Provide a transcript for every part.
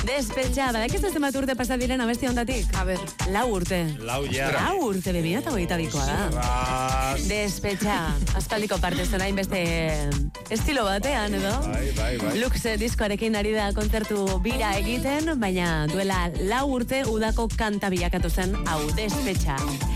Despetxa, badak ez zenbat urte pasa diren abesti ondatik? A ber. 4 urte. 4 urte, 2022koa da. Despetxa, aspaldiko parte zen hainbeste estilo batean, edo? Bai. Lux diskoarekin ari da kontzertu bira egiten, baina duela 4 urte udako kanta bilakatu zen hau Despetxa.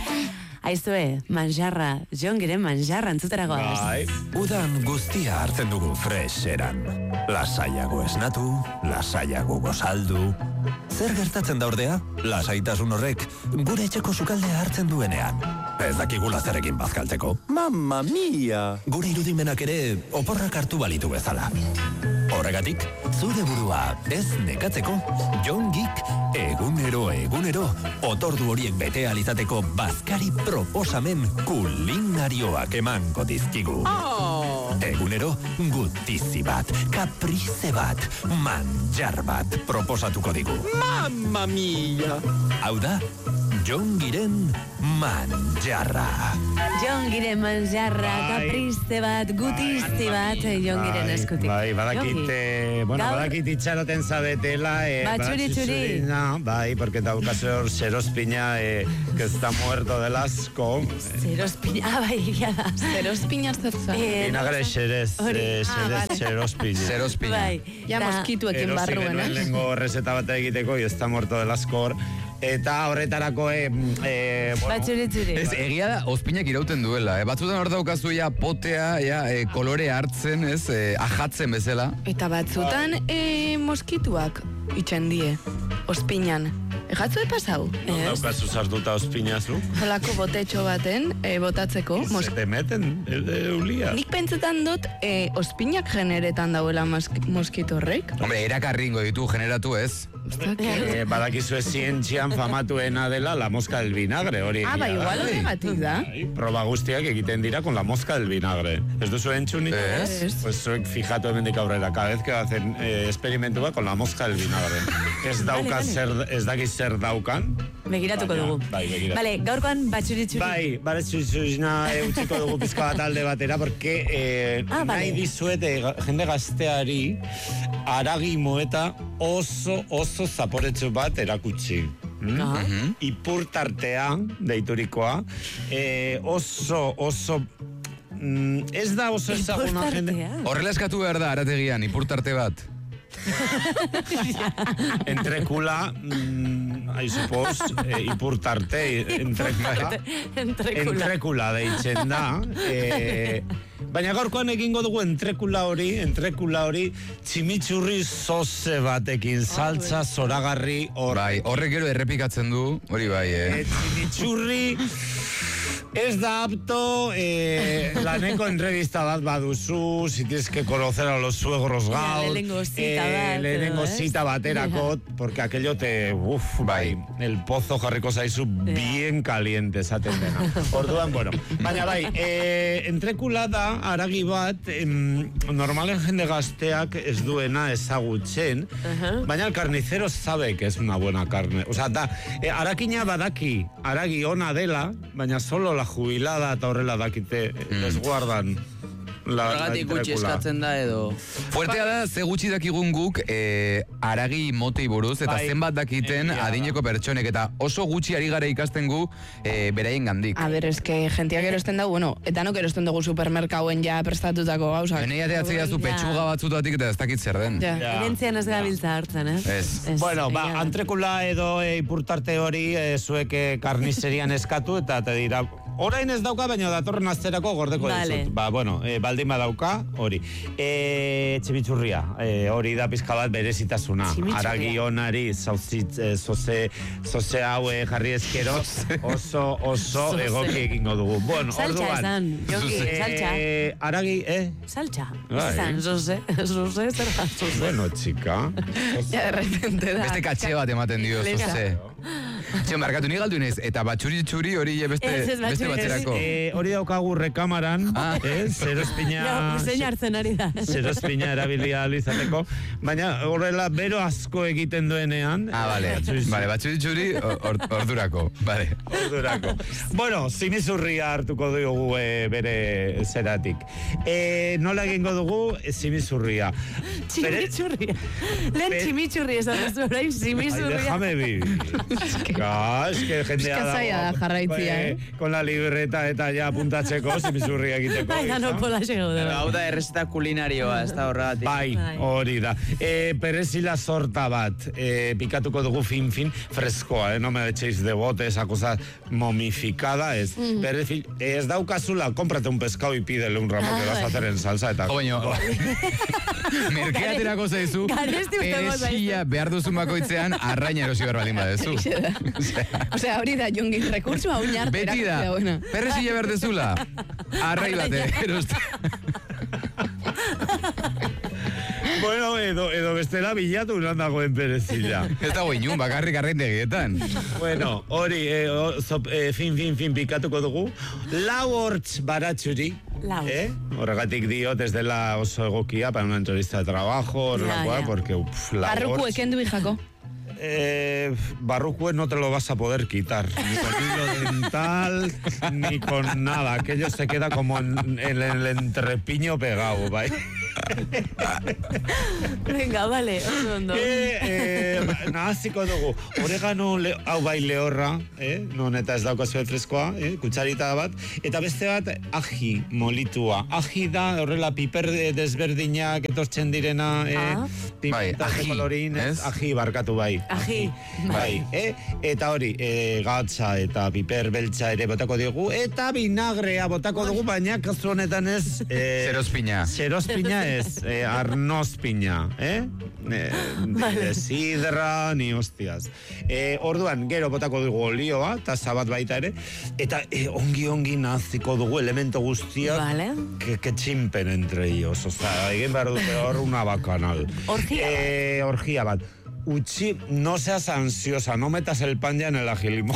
Aizue, manjarra, Jongiren manjarra entzuteragoaz. Bai. Udan guztia hartzen dugu fresh eran. Lasaiago esnatu, lasaiago gozaldu. Zer gertatzen da ordea? Lasaitasun horrek gure etxeko sukaldea hartzen duenean. Ez dakigula zerekin bazkaltzeko. Mamma mia! Gure irudimenak ere oporrak hartu balitu bezala. Horregatik, zure burua ez nekatzeko, Jongik egunero otordu horiek bete alizateko bazkari proposamen kulinarioak emango dizkigu. Egunero gutizi bat, kaprize bat, manjar bat proposatuko digu. Mamma mia! Hau da, Jongiren manjarra. Jongiren manjarra, kaprize bat, gutizi bat, Jongiren eskutik. Bai, badakit itxaroten zabetela. Txuri. Bai, porque daukazu hor serospina que está muerto del asco. Serospina, bai, egia da. Serospina zertza. Vinagre xerez, serospina. Serospina. Bai. Ja moskituekin barruen, Lengo receta bat egiteko, y está muerto del asco hor. Eta horretarako, Txuri. Ez, egia da, ospinak irauten duela. Batzutan hor daukazu ja potea, kolore hartzen, ez, ajatzen bezala. Eta batzutan moskituak itxen die, ospinan. Egatzu pasau? Daukazu sartuta ospinazu. Holako botetxo baten botatzeko. Se te meten, eulia. Nik pentsetan dut ospinak generetan dauela moskito horrek. Hombre, erakarringo ditu generatu, ez? Badakizu zientzian famatuena dela la mosca del vinagre, hori. Ba, igual horregatik da. Proba guztiak egiten dira con la mosca del vinagre. Ez duzu entzunik? Ez. Pues zuek fijatu hemendik aurrera, cada vez que hacen experimentu bat con la mosca del vinagre. Ez dakiz zer daukan. Begiratuko dugu. Bai, begiratu. Vale, gaurkoan batxuri. Bai, txuri-txurina utziko dugu pizka bat alde batera, porque nahi dizuet jende gazteari haragi moeta oso zaporetsu bat erakutsi. Ipurtartea, deiturikoa, oso ez da oso ezaguna jende. Horrela eskatu behar da, arategian, ipurtarte bat. Entrekula, I suppose, ipurtarte, entrekula deitzen da. Baina gaurkoan egingo dugu entrekula hori tximitzurri zoze batekin, saltza zoragarri hor. Bai, horrek gero errepikatzen du, hori bai, Tximitzurri ez da apto, laneko entrevista bat baduzu, si tienes que conocer a los suegros gaur, lehenengo zita baterako, porque aquello bai, el pozo jarriko zaizu bien caliente esaten dena. Orduan, bueno, baina bai, entrekula da haragi bat, normalen jende gazteak ez duena ezagutzen, baina el carnicero sabe que es una buena carne. O sea, da, harakina badaki, haragi ona dela, baina solo la jubilada eta horrela dakite, les guardan Horregatik gutxi eskatzen da edo. Fuertea da, ze gutxi dakigun guk haragi motei buruz, eta zenbat dakiten adineko pertsonek, eta oso gutxi ari gara ikasten gu beraien gandik. A ber, eske gentiak erosten dugu, eta nok erosten dugu supermerkauen ja prestatutako gauzak. Benei ateatzea zu petxuga batzutatik eta ez dakit zer den. Erentzian ez gabiltza hartzen, Bueno, antrekula edo ipurtarte hori zuek karnizerian eskatu, eta te dira, orain ez dauka, baina datorren azterako gordeko dizut. Baldin badauka, hori. Tximitzurria, hori da pizka bat berezitasuna. Haragi onari, zoze hau jarri ezkero, oso egoki egingo dugu. Bueno, saltxa esan, Jongi, saltxa. Haragi, saltxa. Esan, zoze, zer da, zoze. Bueno, txika. Ja, de repente da. Beste katxe bat ematen dio, zoze. Txo, markatu ni galdu inez, eta batxuri-txuri hori beste batxerako. Hori daukagu rekamaran, zero espina... Zein hartzen ari da. Zero espina erabilia izateko, baina horrela bero asko egiten duenean... Vale, batxuri-txuri ordurako, vale. Ordurako. Bueno, simizurria hartuko dugu bere zeratik. Nola egingo dugu simizurria? Chimichurria. Lehen chimichurria esan duzu, orain simizurria. Déjame vivir. Es que jendea da jarraitzia, con la libreta eta ja apuntatzeko simizurria egiteko. Baina no pola xego da. Hau da errezeta kulinarioa, ez da horregatik. Bai, hori da. Perezila sorta bat, pikatuko dugu fin freskoa, no me echéis de bote, esa cosa momificada, es. Perezil, ez daukazula, cómprate un pescado y pídele un ramo que vas a hacer en salsa eta... Baina, merkeaterako zaizu, perezila behar duzu makoitzean arraina erosi behar baldin badezu. Osea, hori da, Jongin, rekursoa uñartera. Beti da, perezila behar dezula, arrai bate, eroste. Bueno, edo bestela bilatu non dagoen perezila. Ez dago inun, bakarrik arrendegietan. Bueno, hori, fin pikatuko dugu. Lau hortz baratxuri. Horregatik diot, ez dela oso egokia para una entrevista de trabajo, porque barruku eken du bijako. Barrucue no te lo vas a poder quitar, ni con hilo dental, ni con nada. Aquello se queda como en el entrepiño pegado, ¿vale? Venga, vale, ondo. Nahaziko dugu, oregano hau bai lehorra, non eta ez daukazue freskoa, kutsarita bat, eta beste bat aji molitua. Aji da, horrela piper desberdinak etortzen direna, pimenta de kolorin, aji barkatu bai. Aji. Bai, eta hori, gatza eta piper beltza ere botako dugu, eta vinagrea botako dugu, baina kasu honetan ez... Zerospina. Zerospina ez, arnozpina, sidra, ni hostias. Orduan, gero botako dugu olioa, taza bat baita ere, eta ongi naziko dugu elemento guztiak que tximpen entre ellos. Oza, egin behar dute hor una bacanal. Orgia bat. Uchi, no seas ansiosa, no metas el pan ya en el ajilimón.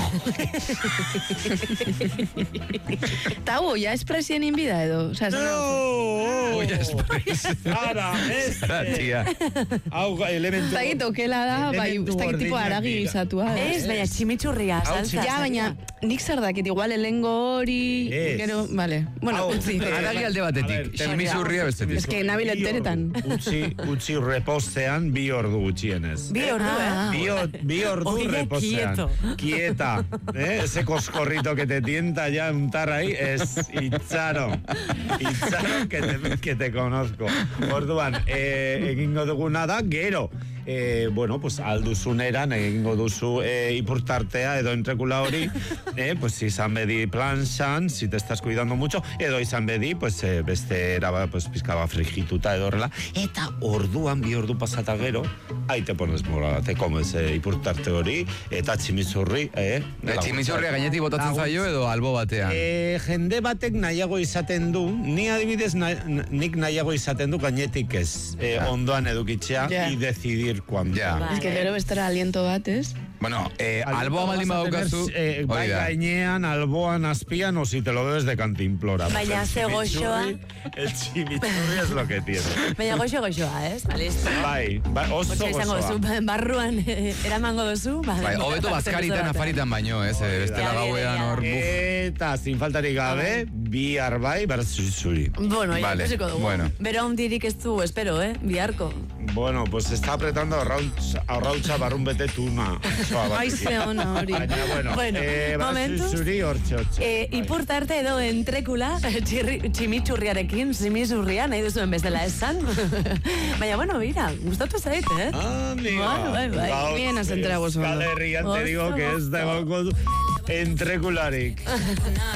Tau, ya espresien inbida edo? No! Ya espresien. Ara, tia. Hau, elemento... Zagito, kela da, bai, tipo aragi izatua. Ez, baina tximichurria, salsa. Ja, baina, nik zer dakit, igual elengo hori... Gero, vale. Bueno, utzi. Aragi alde batetik, ximizurria bestetik. Ez que nabil enteretan. Utzi repostean 2 ordu gutxienez. Bi ordu reposean. Quieta. Ese coscorrito que te tienta ya untar ahí es Itzaro. Itzaro que te conozco. Orduan, egingo duguna da, gero. Bueno, pues alduzuneran egingo duzu ipurtartea edo entrekula hori, pues izan bedi planxan, si te estás cuidando mucho, edo izan bedi, pues beste era, pues pizkaba frigituta edo horrela, eta orduan, 2 ordu pasata gero, ahí te pones morada, te comes ipurtarte hori, eta tximizurri, tximizurria gainetik botatzen zaio edo albo batean? Jende batek nahiago izaten du, ni adibidez nik nahiago izaten du gainetik ez, ondoan edukitzea, y decidir cuando. Es que gero bestera aliento bat, ez? Bueno, alboa baldin badaukazu... Bai gainean, alboan, azpian, o si te lo bebes de cantimplora. Baina ze goxoa... El chimichurri es lo que tiene. Baina goxoa, ez? Bai, oso goxoa. Barruan eramango duzu. Bai, hobeto bazkaritan afaritan baino, ez? Bestela gauean hor... Eta, sin faltarik gabe, bihar bai, berzuri. Bueno, ya ikusiko dugu. Bero handirik ez du, espero, biharko. Bueno, pues está apretando arrautza barrun bete tuna. Aize ona hori. Bueno, momentuz. Ipurtarte edo entrekula tximichurriarekin, simizurria, nahi duzuen bezala esan. Baina, bueno, mira, gustatu zait, Amiga. Bai. Bien has enterado. Euskal Herrian te digo que ez da entrekularik.